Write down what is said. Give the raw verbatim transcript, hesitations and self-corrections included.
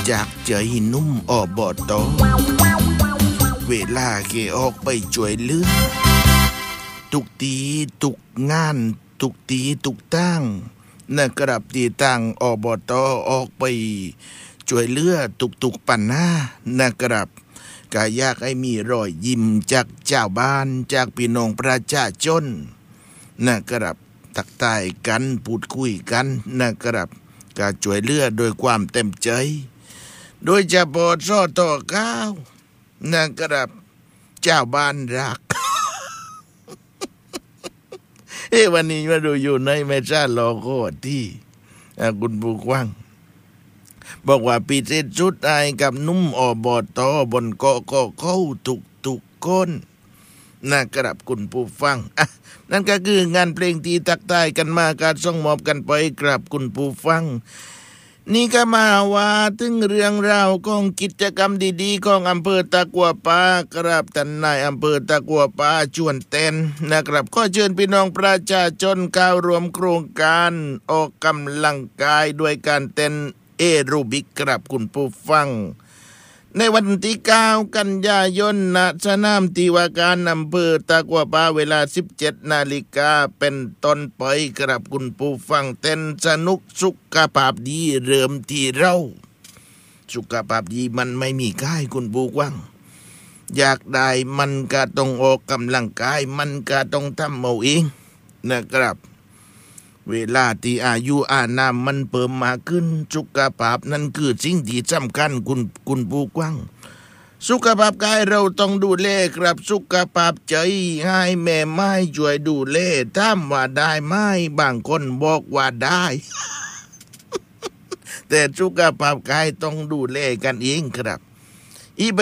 จากใจนุ่มอบตเวลาเกออกไปช่วยเหลือทุกตีทุกงานทุกตีทุกตั้งนะครับที่ตั้งอบตออกไปช่วยเหลือทุกๆปัญหานะครับก็อยากให้มีรอยยิ้มจากเจ้าบ้านจากพี่น้องประชาชนนะครับทักทายกันพูดคุยกันนะครับก็ช่วยเหลือโดยความเต็มใจโดยเฉพาะสตเก้านะครับเจ้าบ้านรัก เอ้วันนี้มาดูอยู่ในแม่จ้าลอโคที่คุณผู้กว้างบอกว่าปีเศษสุดไอกับนุ่มอบตบนเกาะก็เข้าทุกทุกคนนะครับคุณผู้ฟังอ่ะนั่นก็คืองานเพลงที่ทักทายกันมาการส่งมอบกันไปกราบคุณผู้ฟังนี่ก็มาว่าถึงเรื่องราวของกิจกรรมดีๆของอำเภอตะกัวป่ากราบท่านนายอำเภอตะกัวป่าชวนเต้นนะครับขอเชิญพี่น้องประชาชนเข้ารวมโครงการออกกำลังกายด้วยการเต้นเอโรบิกกราบคุณผู้ฟังในวันที่เก้ากันยายนณสนามที่ว่าการอำเภอตะกัวป่าเวลา สิบเจ็ดนาฬิกาเป็นต้นไปกราบคุณผู้ฟังเต้นสนุกสุขภาพดีเริ่มที่เราสุขภาพดีมันไม่มีค่ายคุณผู้ฟังอยากได้มันก็ต้องออกกำลังกายมันก็ต้องทำเอาเองนะครับเวลาที่อายุอานามมันเพิ่มมาขึ้นสุขภาพนั้นคือสิ่งที่สำคัญคุณคุณผู้กว้างสุขภาพกายเราต้องดูแลครับสุขภาพใจให้แม่ไม้ช่วยดูแลถามว่าได้ไหมบางคนบอกว่าได้ แต่สุขภาพกายต้องดูแลกันเองครับ